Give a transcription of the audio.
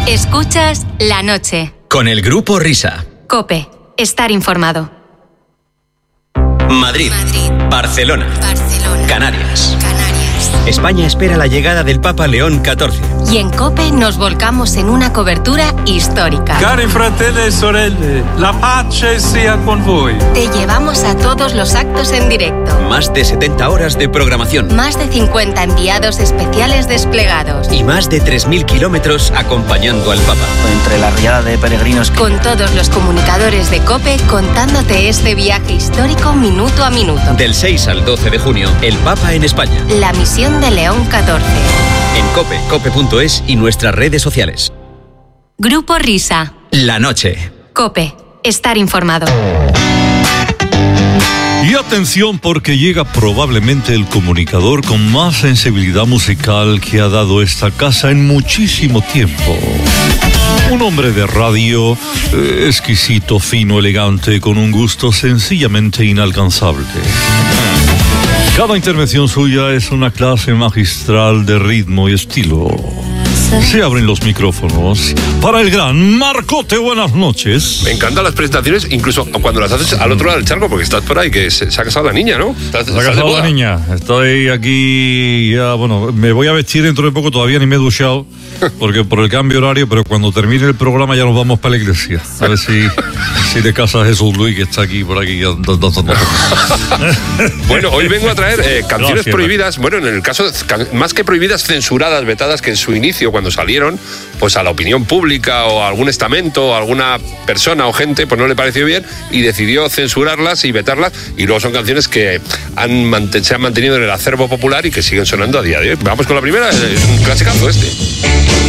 Escuchas La Noche. Con el Grupo Risa. COPE. Estar informado. Madrid. Barcelona. Canarias. España espera la llegada del Papa León XIV. Y en COPE nos volcamos en una cobertura histórica. Cari fratelli e sorelle, la pace sia con voi. Te llevamos a todos los actos en directo. Más de 70 horas de programación. Más de 50 enviados especiales desplegados. Y más de 3.000 kilómetros acompañando al Papa. Entre la riada de peregrinos. Con todos los comunicadores de COPE contándote este viaje histórico minuto a minuto. Del 6 al 12 de junio, el Papa en España. La misión de León XIV. En COPE, cope.es y nuestras redes sociales. Grupo Risa. La Noche. COPE. Estar informado. Y atención, porque llega probablemente el comunicador con más sensibilidad musical que ha dado esta casa en muchísimo tiempo. Un hombre de radio, exquisito, fino, elegante, con un gusto sencillamente inalcanzable. Cada intervención suya es una clase magistral de ritmo y estilo. Se abren los micrófonos para el gran Marcote. Buenas noches. Me encantan las presentaciones, incluso cuando las haces al otro lado del charco, porque estás por ahí, que se ha casado la niña, ¿no? Se ha casado la niña. Estoy aquí ya, bueno, me voy a vestir dentro de poco, todavía ni me he duchado, porque por el cambio horario, pero cuando termine el programa ya nos vamos para la iglesia. A ver si te casa Jesús Luis, que está aquí, por aquí. Bueno, hoy vengo a traer canciones prohibidas, bueno, en el caso, más que prohibidas, censuradas, vetadas, que en su inicio, cuando salieron, pues a la opinión pública o a algún estamento o a alguna persona o gente, pues no le pareció bien y decidió censurarlas y vetarlas, y luego son canciones que se han mantenido en el acervo popular y que siguen sonando a día de hoy. Vamos con la primera, es un clasicazo este.